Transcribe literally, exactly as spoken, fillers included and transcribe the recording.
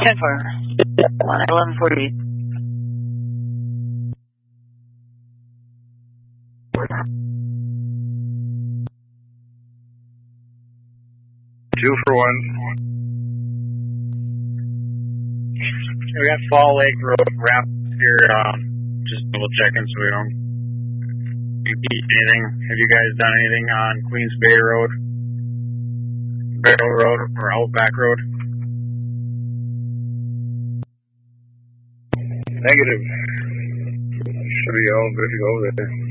ten four. one at eleven forty-eight. Two for one. We got Fall Lake Road wrapped here. Um, just double checking so we don't repeat anything. Have you guys done anything on Queens Bay Road, Barrel Road, or Outback Road? Negative. Should be all good to go there.